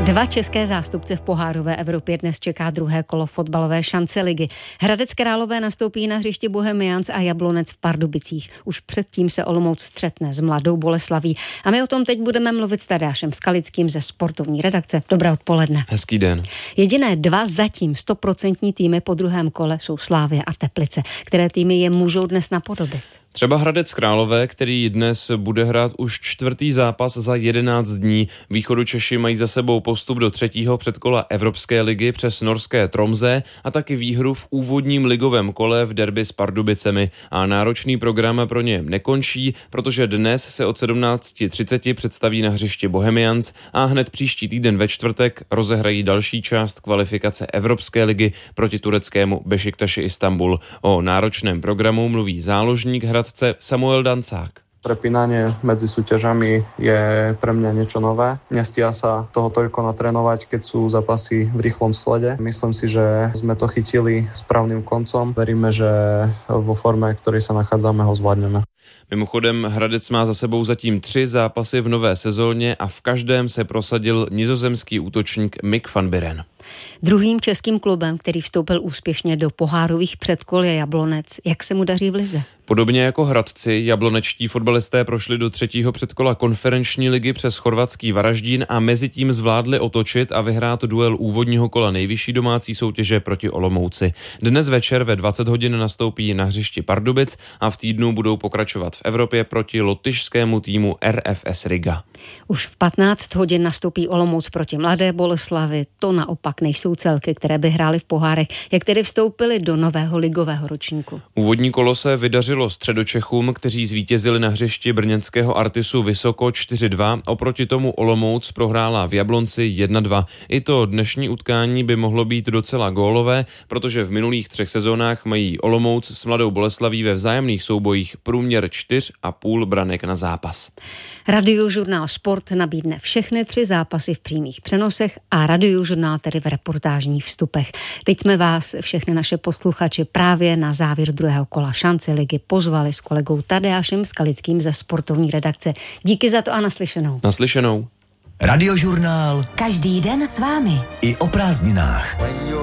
Dva české zástupce v pohárové Evropě dnes čeká druhé kolo fotbalové šance ligy. Hradec Králové nastoupí na hřišti Bohemians a Jablonec v Pardubicích. Už předtím se Olomouc střetne s Mladou Boleslaví. A my o tom teď budeme mluvit s Tadeášem Skalickým ze sportovní redakce. Dobré odpoledne. Hezký den. Jediné dva zatím 100% týmy po druhém kole jsou Slavia a Teplice. Které týmy je můžou dnes napodobit? Třeba Hradec Králové, který dnes bude hrát už čtvrtý zápas za 11 dní. Východočeši mají za sebou postup do třetího předkola Evropské ligy přes norské Tromsø a taky výhru v úvodním ligovém kole v derby s Pardubicemi. A náročný program pro ně nekončí, protože dnes se od 17:30 představí na hřišti Bohemians a hned příští týden ve čtvrtek rozehrají další část kvalifikace Evropské ligy proti tureckému Bešiktaši Istanbul. O náročném programu mluví záložník Hradce Samuel Dancák. Prepínanie medzi súťažami je pre mňa niečo nové. Nestíha sa toho toľko natrénovať, keď sú zápasy v rýchlom slede. Myslím si, že sme to chytili správnym koncom. Veríme, že vo forme, v ktorej sa nachádzame, ho zvládneme. Mimochodem Hradec má za sebou zatím 3 zápasy v nové sezóně a v každém se prosadil nizozemský útočník Mick van Buren. Druhým českým klubem, který vstoupil úspěšně do pohárových předkol, je Jablonec. Jak se mu daří v lize? Podobně jako Hradci, jablonečtí fotbalisté prošli do třetího předkola konferenční ligy přes chorvatský Varaždín a mezitím zvládli otočit a vyhrát duel úvodního kola nejvyšší domácí soutěže proti Olomouci. Dnes večer ve 20 hodin nastoupí na hřišti Pardubic a v týdnu budou pokračovat v Evropě proti lotyšskému týmu RFS Riga. Už v 15 hodin nastoupí Olomouc proti Mladé Boleslavi. To naopak nejsou celky, které by hrály v pohárech, jak tedy vstoupily do nového ligového ročníku. Úvodní kolo se vydařilo Středočechům, kteří zvítězili na hřišti brněnského Artisu Vysoko 4-2. Oproti tomu Olomouc prohrála v Jablonci 1-2. I to dnešní utkání by mohlo být docela gólové, protože v minulých 3 sezónách mají Olomouc s Mladou Boleslaví ve vzájemných soubojích průměr 4,5 branek na zápas. Radiožurnál Sport nabídne všechny 3 zápasy v přímých přenosech a Radiožurnál tedy v reportážních vstupech. Teď jsme vás, všechny naše posluchači, právě na závěr druhého kola šance ligy pozvali s kolegou Tadeášem Skalickým ze sportovní redakce. Díky za to a naslyšenou. Naslyšenou. Radiožurnál. Každý den s vámi. I o prázdninách.